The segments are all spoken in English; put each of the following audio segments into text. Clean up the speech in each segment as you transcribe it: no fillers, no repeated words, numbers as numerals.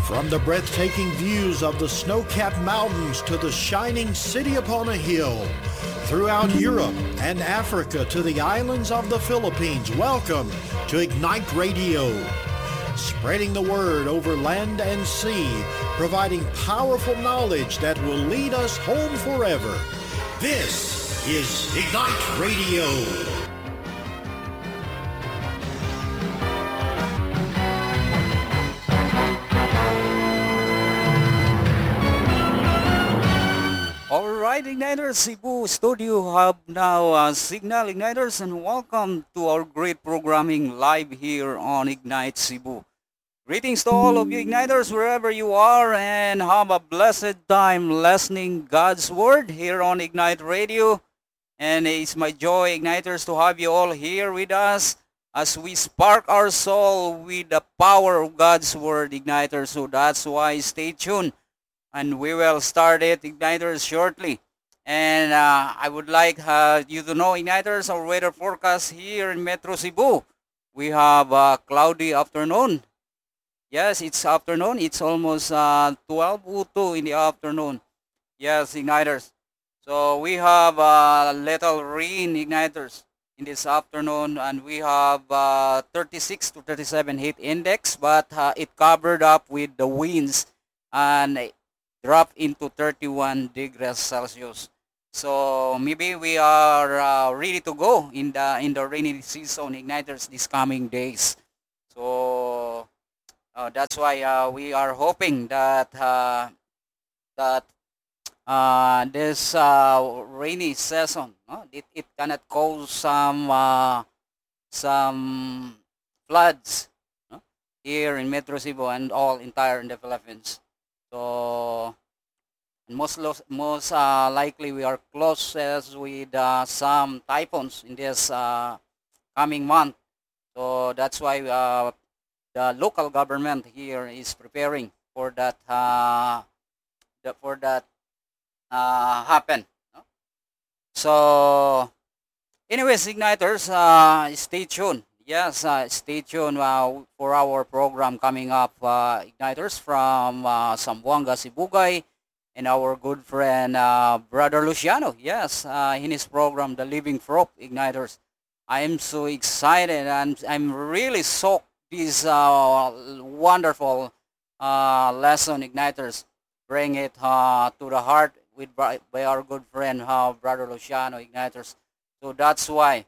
From the breathtaking views of the snow-capped mountains to the shining city upon a hill, throughout Europe and Africa to the islands of the Philippines, welcome to Ignite Radio. Spreading the word over land and sea, providing powerful knowledge that will lead us home forever. This is Ignite Radio. Alright, Igniters, Cebu Studio have now Signal Igniters, and welcome to our great programming live here on Ignite Cebu. Greetings to all of you Igniters wherever you are, and have a blessed time listening God's Word here on Ignite Radio. And it's my joy, Igniters, to have you all here with us as we spark our soul with the power of God's Word, Igniters. So that's why stay tuned. And we will start it, Igniters, shortly. And I would like you to know, Igniters, our weather forecast here in Metro Cebu. We have a cloudy afternoon. Yes, it's afternoon. It's almost 12:02 in the afternoon. Yes, Igniters. So we have a little rain, Igniters, in this afternoon. And we have 36 to 37 heat index. But it covered up with the winds. And drop into 31 degrees Celsius. So maybe we are ready to go in the rainy season, Igniters, these coming days. So that's why we are hoping that this rainy season, it cannot cause some floods here in Metro Cebu and all entire in the Philippines. So most likely we are closest with some typhoons in this coming month. So that's why the local government here is preparing for that happen. So anyways, Igniters, stay tuned. Yes, stay tuned for our program coming up, Igniters, from Zamboanga, Sibugay, and our good friend, Brother Luciano. Yes, in his program, The Living Proof, Igniters. I am so excited, and I'm really soaked this wonderful lesson, Igniters. Bring it to the heart by our good friend, Brother Luciano, Igniters. So that's why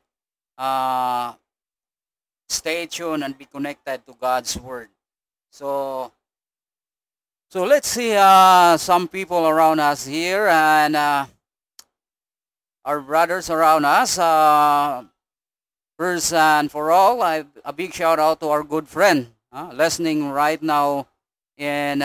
stay tuned and be connected to God's Word. So let's see some people around us here, and our brothers around us. First and for all, a big shout out to our good friend listening right now in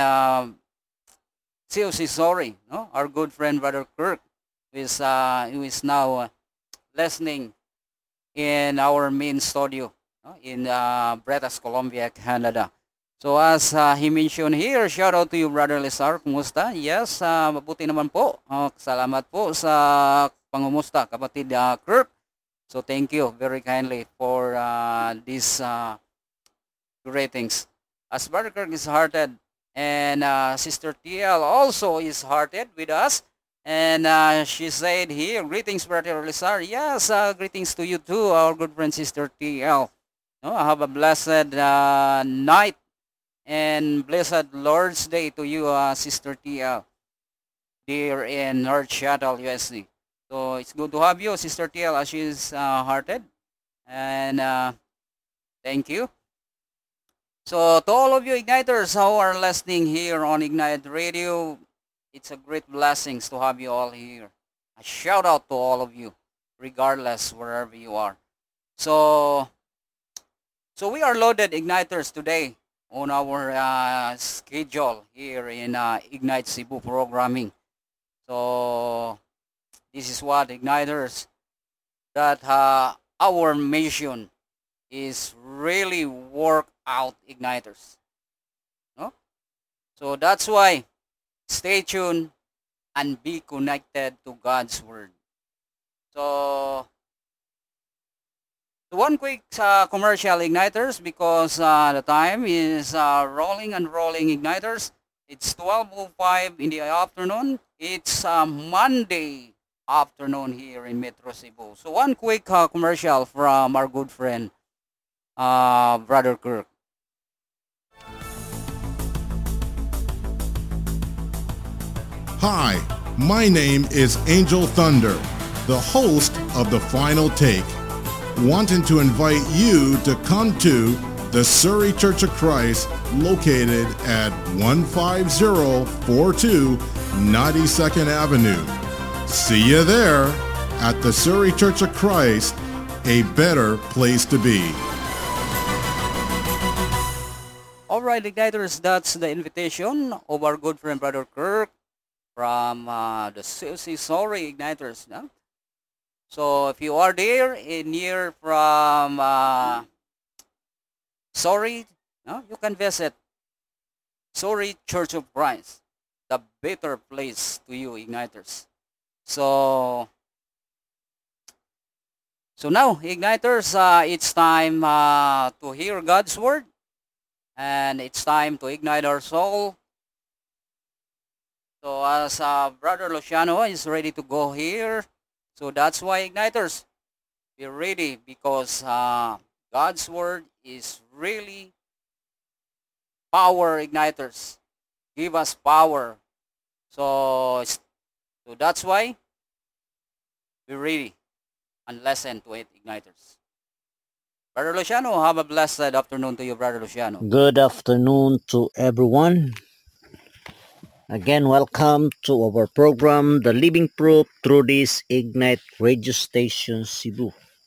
COC Sorry, our good friend Brother Kirk, who is now listening in our main studio in Bretas, Colombia, Canada. So as he mentioned here, shout out to you, Brother Lizar. Kumusta? Yes, mabuti naman po. Salamat po sa pangumusta, kapatid Kirk. So thank you very kindly for these greetings. As Brother Kirk is hearted, and Sister TL also is hearted with us. And she said here, greetings, Brother Lizar. Yes, greetings to you too, our good friend, Sister TL. Have a blessed night and blessed Lord's Day to you, Sister TL, here in North Seattle, USC. So it's good to have you, Sister TL, as she's hearted. And thank you. So to all of you Igniters who are listening here on Ignite Radio, it's a great blessings to have you all here. A shout out to all of you, regardless wherever you are. So we are loaded Igniters today on our schedule here in Ignite Cebu programming. So this is what Igniters, that our mission is really work out Igniters. No? So that's why stay tuned and be connected to God's Word. So So one quick commercial igniters because the time is rolling and rolling igniters. It's 12:05 in the afternoon. It's Monday afternoon here in Metro Cebu. So one quick commercial from our good friend, Brother Kirk. Hi, my name is Angel Thunder, the host of The Final Take, wanting to invite you to come to the Surrey Church of Christ located at 15042 92nd Avenue. See you there at the Surrey Church of Christ, a better place to be. Alright, igniters, that's the invitation of our good friend Brother Kirk from the COC Sorry Igniters. No? So if you are there near from Sorry, no, you can visit Sorry Church of Christ, the better place to you igniters. So now igniters, it's time to hear God's word, and it's time to ignite our soul. So as Brother Luciano is ready to go here, so that's why igniters, be ready because God's word is really power igniters. Give us power. So that's why be ready and listen to it, igniters. Brother Luciano, have a blessed afternoon to you, Brother Luciano. Good afternoon to everyone. Again, welcome to our program, The Living Proof, through this Ignite Radio Station Cebu.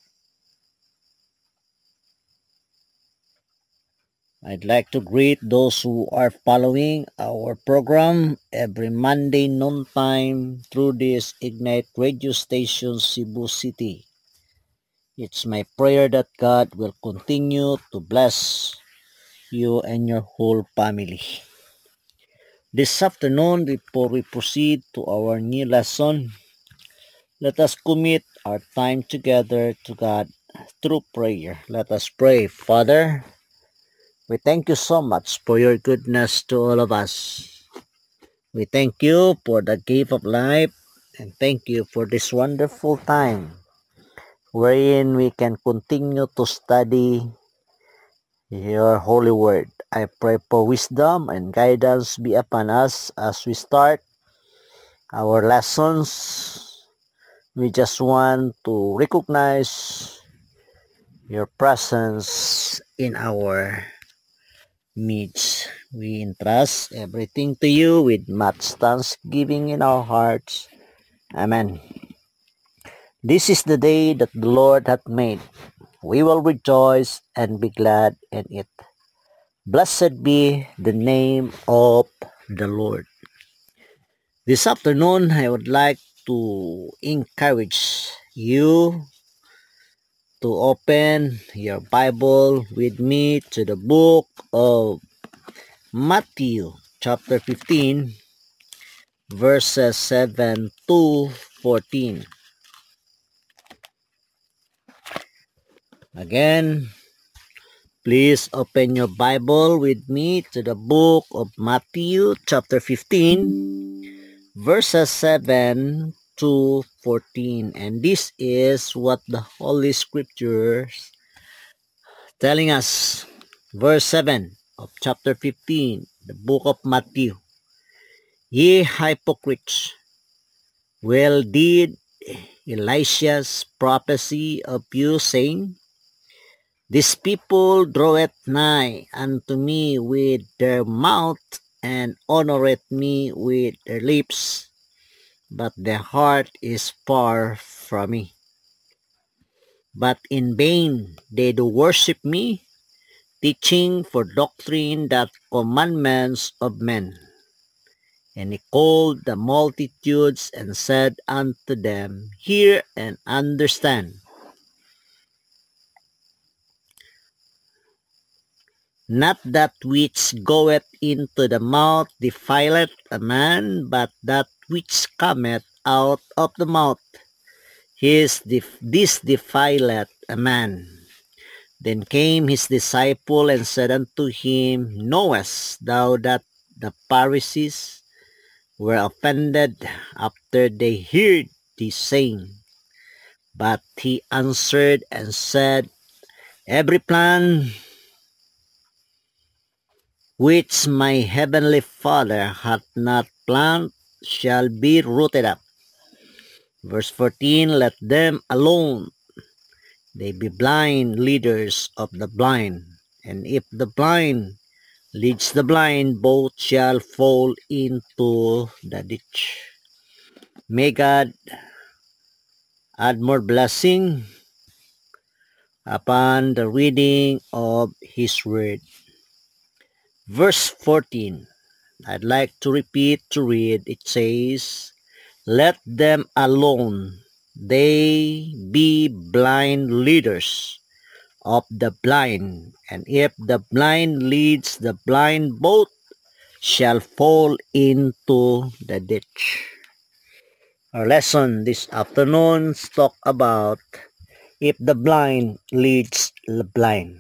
I'd like to greet those who are following our program every Monday noontime through this Ignite Radio Station Cebu City. It's my prayer that God will continue to bless you and your whole family. This afternoon, before we proceed to our new lesson, let us commit our time together to God through prayer. Let us pray. Father, we thank you so much for your goodness to all of us. We thank you for the gift of life, and thank you for this wonderful time wherein we can continue to study your holy word. I pray for wisdom and guidance be upon us as we start our lessons. We just want to recognize your presence in our midst. We entrust everything to you with much thanksgiving in our hearts. Amen. This is the day that the Lord hath made. We will rejoice and be glad in it. Blessed be the name of the Lord. This afternoon, I would like to encourage you to open your Bible with me to the book of Matthew chapter 15 verses 7 to 14. Again, please open your Bible with me to the book of Matthew chapter 15 verses 7 to 14. And this is what the Holy Scriptures telling us. Verse 7 of chapter 15, the book of Matthew. Ye hypocrites, well did Elisha's prophecy of you, saying, This people draweth nigh unto me with their mouth, and honoreth me with their lips, but their heart is far from me. But in vain they do worship me, teaching for doctrine that commandments of men. And he called the multitudes and said unto them, Hear and understand. Not that which goeth into the mouth defileth a man, but that which cometh out of the mouth, this defileth a man. Then came his disciple and said unto him, Knowest thou that the Pharisees were offended after they heard thee saying? But he answered and said, Every plant which my heavenly Father hath not planted shall be rooted up. Verse 14, Let them alone. They be blind leaders of the blind. And if the blind leads the blind, both shall fall into the ditch. May God add more blessing upon the reading of His Word. Verse 14, I'd like to repeat to read. It says, Let them alone. They be blind leaders of the blind. And if the blind leads the blind, both shall fall into the ditch. Our lesson this afternoon talk about if the blind leads the blind.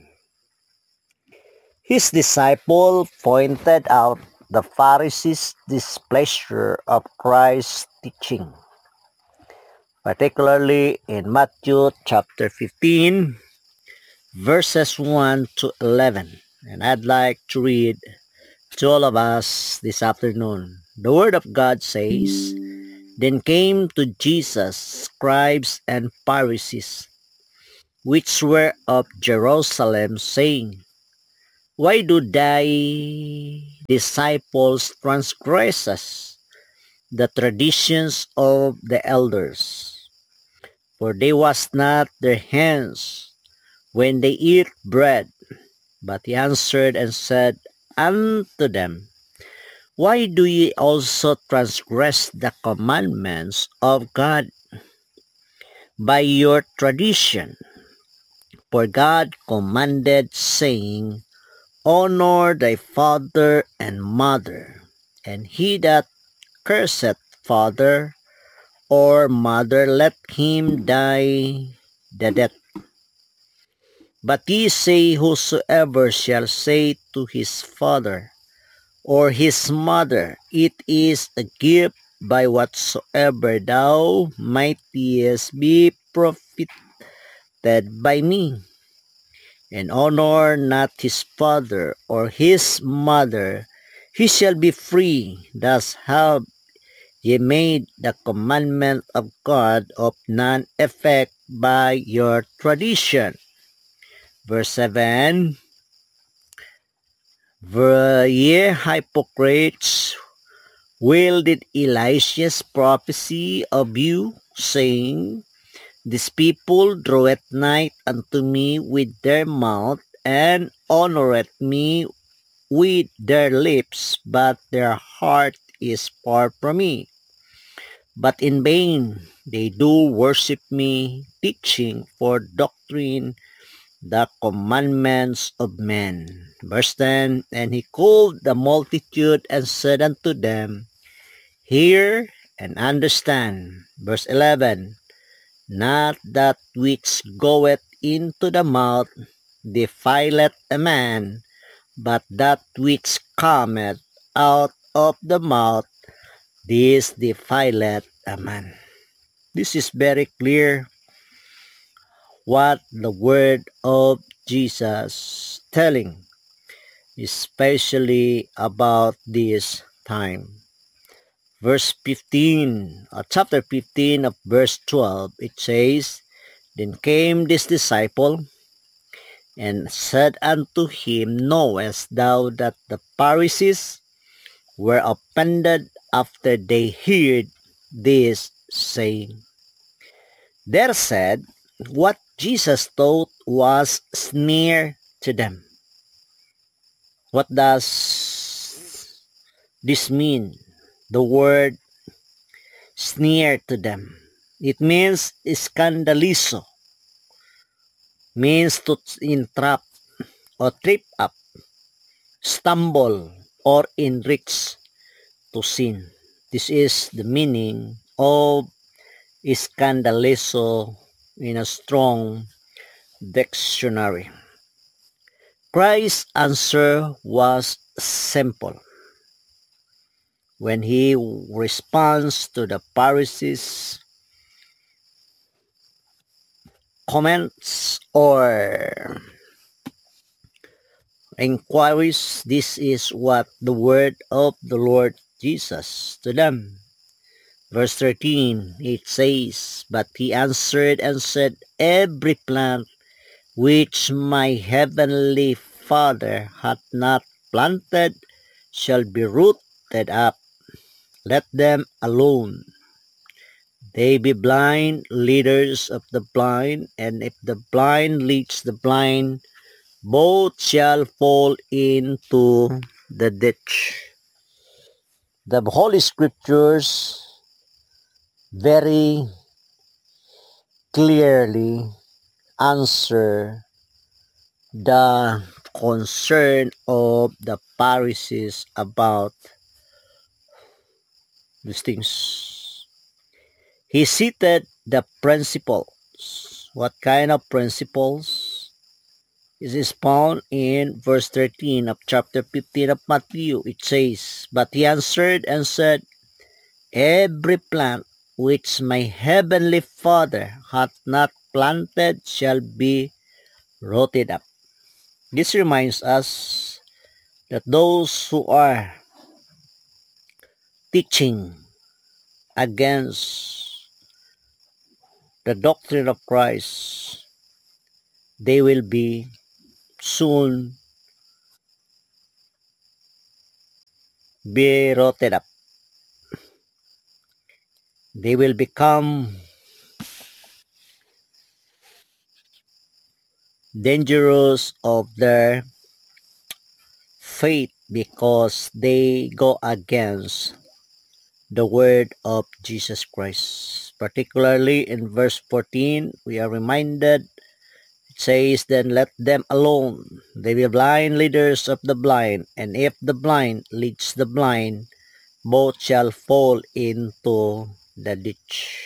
His disciple pointed out the Pharisees' displeasure of Christ's teaching, particularly in Matthew chapter 15, verses 1 to 11. And I'd like to read to all of us this afternoon. The Word of God says, Then came to Jesus scribes and Pharisees, which were of Jerusalem, saying, Why do thy disciples transgress the traditions of the elders? For they wash not their hands when they eat bread. But he answered and said unto them, Why do ye also transgress the commandments of God by your tradition? For God commanded, saying, Honor thy father and mother, and he that curseth father or mother, let him die the death. But ye say, Whosoever shall say to his father or his mother, It is a gift by whatsoever thou mightest be profited by me, and honor not his father or his mother, he shall be free. Thus have ye made the commandment of God of none effect by your tradition. Verse 7, Ye hypocrites, will did Elisha's prophecy of you, saying, These people draweth nigh unto me with their mouth, and honoreth me with their lips, but their heart is far from me. But in vain they do worship me, teaching for doctrine the commandments of men. Verse 10, And he called the multitude and said unto them, Hear and understand. Verse 11, Not that which goeth into the mouth defileth a man, but that which cometh out of the mouth, this defileth a man. This is very clear what the word of Jesus telling, especially about this time. Verse 15, chapter 15 of verse 12, it says, Then came this disciple and said unto him, Knowest thou that the Pharisees were offended after they heard this saying? There said, what Jesus taught was sneer to them. What does this mean? The word sneer to them. It means scandalizo. Means to entrap or trip up, stumble, or enrich to sin. This is the meaning of scandalizo in a strong dictionary. Christ's answer was simple. When he responds to the Pharisees' comments or inquiries, this is what the word of the Lord Jesus to them. Verse 13, it says, "But he answered and said, Every plant which my heavenly Father hath not planted shall be rooted up. Let them alone. They be blind leaders of the blind, and if the blind leads the blind, both shall fall into the ditch." The Holy Scriptures very clearly answer the concern of the Pharisees about these things. He cited the principles. What kind of principles? This is found in verse 13 of chapter 15 of Matthew. It says, "But he answered and said, Every plant which my heavenly Father hath not planted shall be rotted up." This reminds us that those who are teaching against the doctrine of Christ, they will be soon be rotted up. They will become dangerous of their faith because they go against the word of Jesus Christ. Particularly in verse 14, we are reminded, it says, "Then let them alone. They be blind leaders of the blind, and if the blind leads the blind, both shall fall into the ditch."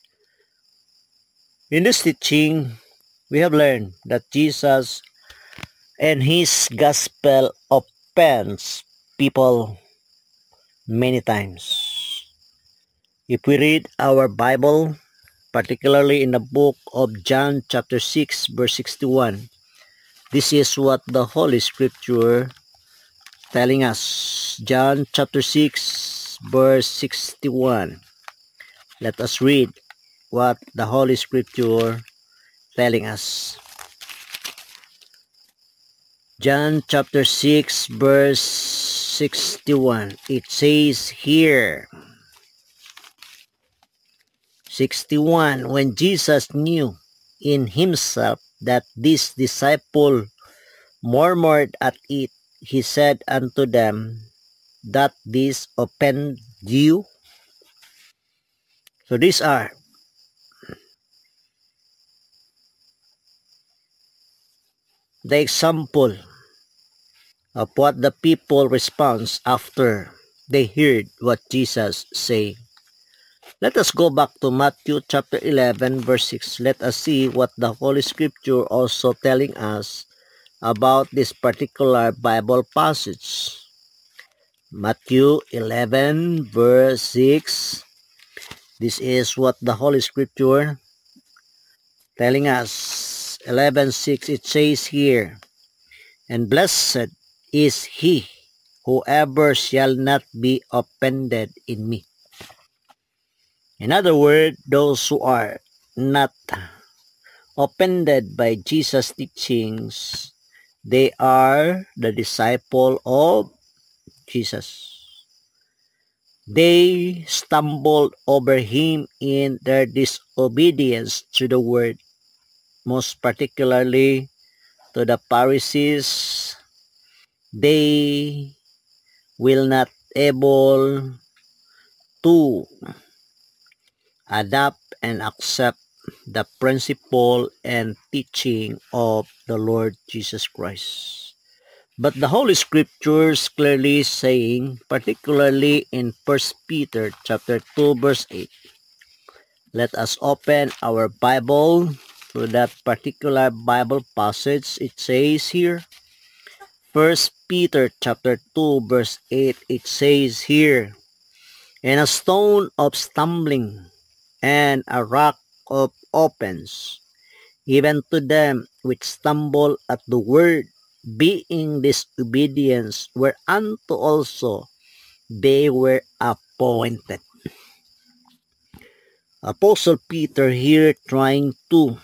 In this teaching, we have learned that Jesus and his gospel offends people many times. If we read our Bible, particularly in the book of John chapter 6 verse 61, this is what the Holy Scripture telling us. John chapter 6 verse 61. Let us read what the Holy Scripture telling us. John chapter 6 verse 61. It says here, 61, "When Jesus knew in himself that this disciple murmured at it, he said unto them, That this offend you?" So these are the example of what the people responds after they heard what Jesus say. Let us go back to Matthew chapter 11 verse 6. Let us see what the Holy Scripture also telling us about this particular Bible passage. Matthew 11 verse 6. This is what the Holy Scripture telling us. 11:6, it says here, "And blessed is he whoever shall not be offended in me." In other words, those who are not offended by Jesus' teachings, they are the disciple of Jesus. They stumbled over him in their disobedience to the word, most particularly to the Pharisees. They will not able to adapt and accept the principle and teaching of the Lord Jesus Christ. But the Holy Scriptures clearly saying, particularly in 1 Peter chapter 2 verse 8. Let us open our Bible to that particular Bible passage. It says here, First Peter chapter 2 verse 8, it says here, "And a stone of stumbling and a rock of offense, even to them which stumble at the word, being disobedience, whereunto also they were appointed." Apostle Peter here trying to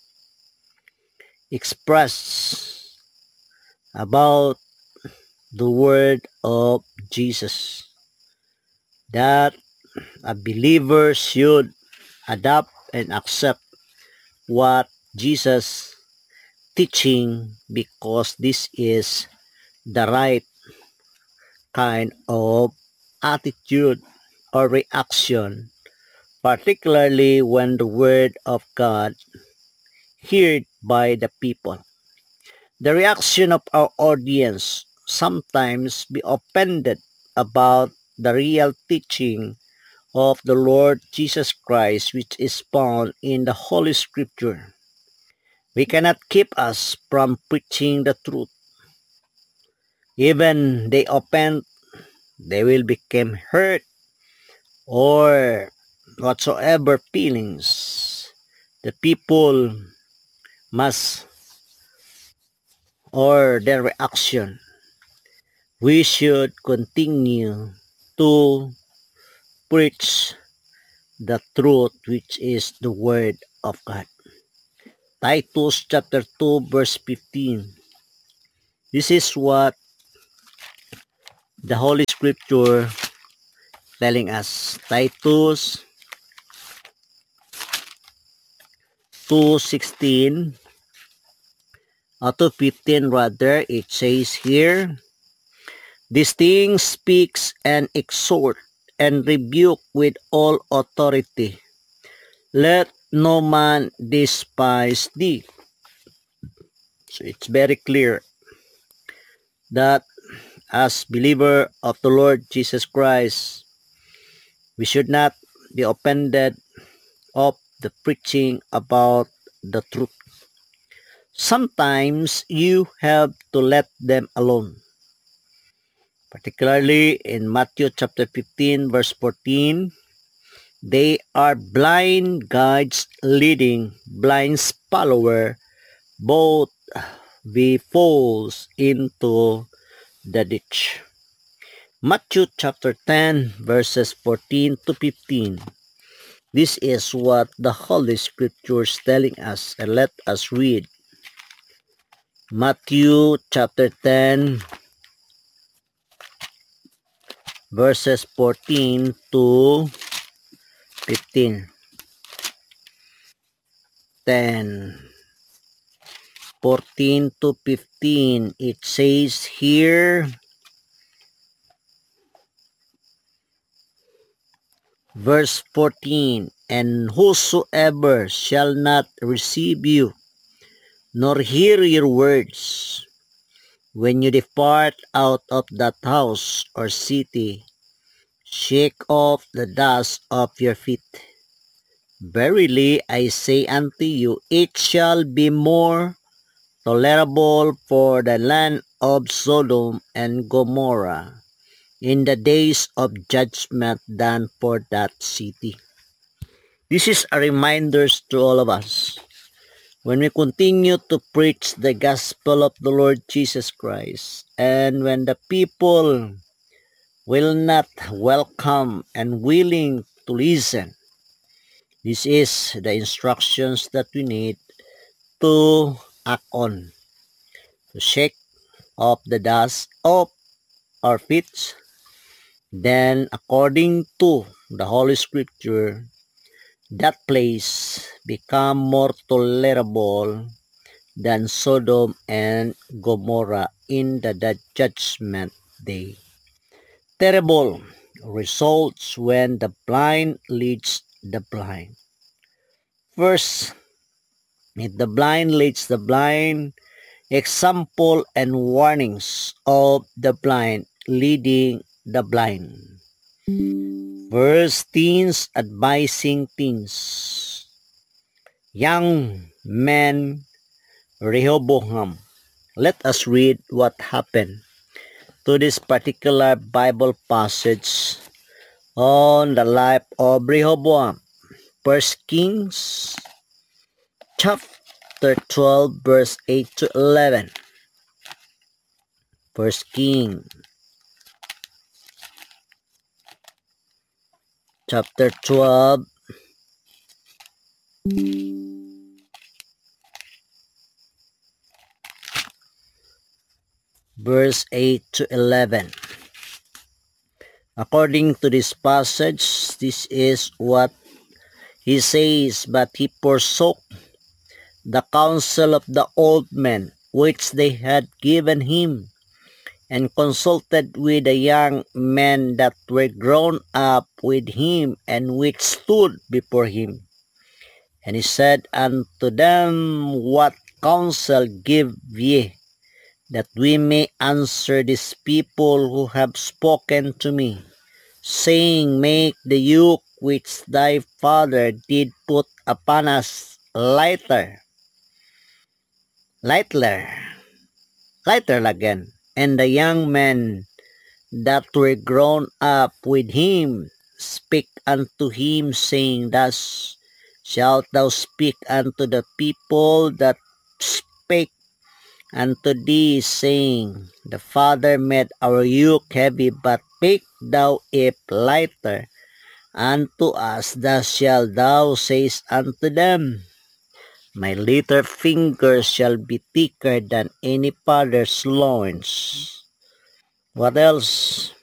express about the word of Jesus, that a believer should adapt and accept what Jesus teaching, because this is the right kind of attitude or reaction, particularly when the word of God heard by the people. The reaction of our audience sometimes be offended about the real teaching of the Lord Jesus Christ, which is found in the Holy Scripture. We cannot keep us from preaching the truth. Even they offend, they will become hurt or whatsoever feelings the people must, or their reaction. We should continue to preach the truth, which is the word of God. Titus chapter 2 verse 15. This is what the Holy Scripture telling us. Titus 2:16 to 15 rather, it says here, "These things speaks and exhort and rebuke with all authority. Let no man despise thee." So it's very clear that as believer of the Lord Jesus Christ, we should not be offended of the preaching about the truth. Sometimes you have to let them alone. Particularly in Matthew chapter 15 verse 14, they are blind guides leading blind follower, both we falls into the ditch. Matthew chapter 10 verses 14 to 15. This is what the Holy Scriptures telling us, and let us read. Matthew chapter 10 verses 14 to 15. 10, 14 to 15. It says here, verse 14, "And whosoever shall not receive you, nor hear your words, when you depart out of that house or city, shake off the dust of your feet. Verily I say unto you, it shall be more tolerable for the land of Sodom and Gomorrah in the days of judgment than for that city." This is a reminder to all of us. When we continue to preach the gospel of the Lord Jesus Christ, and when the people will not welcome and willing to listen, this is the instructions that we need to act on, to shake off the dust of our feet. Then, according to the Holy Scripture, that place become more tolerable than Sodom and Gomorrah in the judgment day. Terrible results when the blind leads the blind. First, if the blind leads the blind, example and warnings of the blind leading the blind. First, teens advising teens. Young men, Rehoboam, Let us read what happened to this particular Bible passage on the life of Rehoboam. 1 Kings chapter 12 verse 8 to 11. 1 Kings chapter 12 verse 8 to 11. According to this passage, this is what he says, but he forsook the counsel of the old men which they had given him, and consulted with the young men that were grown up with him, and which stood before him. And he said unto them, What counsel give ye, that we may answer these people who have spoken to me, saying, Make the yoke which thy father did put upon us lighter again. And the young men that were grown up with him spake unto him, saying, Thus shalt thou speak unto the people that spake unto thee, saying, The Father made our yoke heavy, but make thou it lighter unto us. Thus shalt thou say unto them, My little finger shall be thicker than any father's loins. What else?